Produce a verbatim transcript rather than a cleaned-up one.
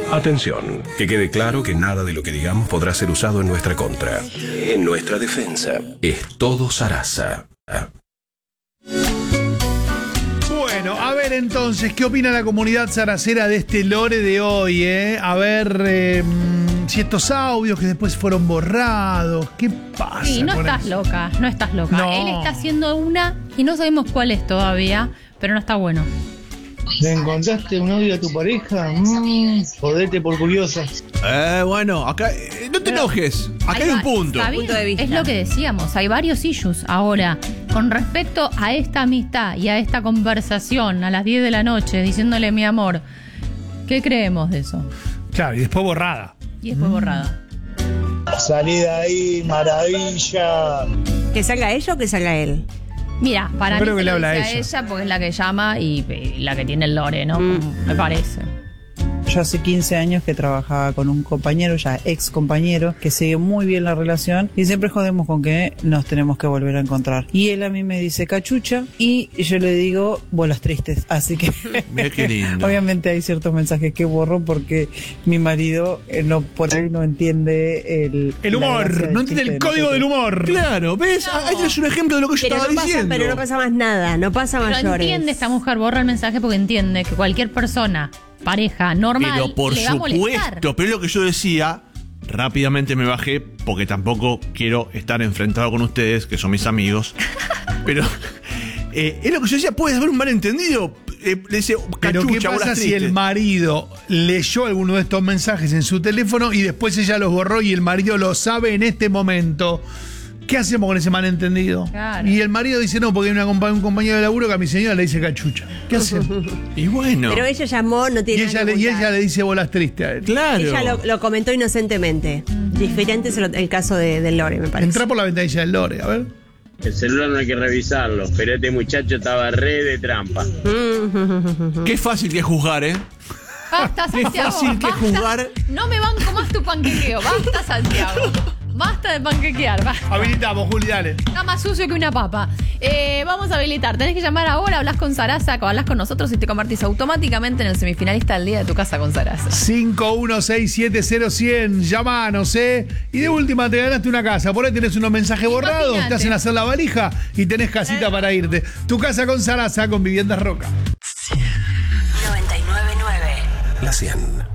Atención, que quede claro que nada de lo que digamos podrá ser usado en nuestra contra. En nuestra defensa, es todo Sarasa. Bueno, a ver entonces, ¿qué opina la comunidad saracera de este lore de hoy? Eh? A ver eh, si estos audios que después fueron borrados, ¿qué pasa? Sí, no con estás eso? loca, no estás loca. No. Él está haciendo una y no sabemos cuál es todavía, pero no está bueno. ¿Le encontraste un audio a tu pareja? Mmm, jodete por curiosa. Eh, bueno, acá eh, no te enojes. Acá Ahí hay un va, punto. está bien, Punto de vista. es lo que decíamos, hay varios issues. Ahora, con respecto a esta amistad y a esta conversación a las diez de la noche diciéndole mi amor, ¿qué creemos de eso? Claro, y después borrada. Y después borrada. Salí de ahí, maravilla. ¿Que salga ella o que salga él? Mira, para Yo mí creo que se le lo habla dice a a ella. ella porque es la que llama y, y la que tiene el lore, ¿no? Mm. Como me parece. Yo hace quince años que trabajaba con un compañero, ya ex compañero, que sigue muy bien la relación y siempre jodemos con que nos tenemos que volver a encontrar. Y él a mí me dice cachucha y yo le digo bolas tristes. Así que Mira qué lindo. obviamente hay ciertos mensajes que borro porque mi marido eh, no por ahí no entiende el, El la humor, gracia del no entiende chiste el de código del nosotros. humor. Claro, ¿ves? No. Ahí es un ejemplo de lo que yo Pero estaba no, pasa, diciendo. pero no pasa más nada, no pasa Pero mayores. entiende esta mujer, borra el mensaje porque entiende que cualquier persona, pareja, normal, Pero por le va a molestar. supuesto, pero es lo que yo decía, rápidamente me bajé porque tampoco quiero estar enfrentado con ustedes, que son mis amigos. Pero eh, es lo que yo decía, puede haber un malentendido. Eh, le dice, Pero ¿qué cachucha, pasa bolas si el tristes. marido leyó alguno de estos mensajes en su teléfono y después ella los borró y el marido lo sabe en este momento? ¿Qué hacemos con ese malentendido? Claro. Y el marido dice, no, porque hay una compa- un compañero de laburo que a mi señora le dice cachucha. ¿Qué hacemos? Y bueno, Pero ella llamó, no Y tiene ella, nada le, que y ocultar. ella le dice bolas tristes a él. claro. Ella lo, lo comentó inocentemente. Diferente es el, el caso de, de Lore, me parece. Entra por la ventanilla del lore, a ver. El celular no hay que revisarlo, pero este muchacho estaba re de trampa. Qué fácil que es juzgar, ¿eh? Basta, Qué Santiago. fácil que es basta. jugar. No me banco más tu panquequeo. Basta, Santiago. Basta de panquequear. Basta. Habilitamos, Juli, dale. Está más sucio que una papa. Eh, vamos a habilitar. Tenés que llamar ahora, hablas con Sarasa, hablas con nosotros y te convertís automáticamente en el semifinalista del día de tu casa con Sarasa. cinco uno seis siete cero cien, llamanos, ¿eh? Y de última te ganaste una casa. Por ahí tenés unos mensajes borrados, Imagínate. te hacen hacer la valija y tenés casita para irte. Tu casa con Sarasa, con Viviendas Roca. noventa y nueve punto nueve. La cien.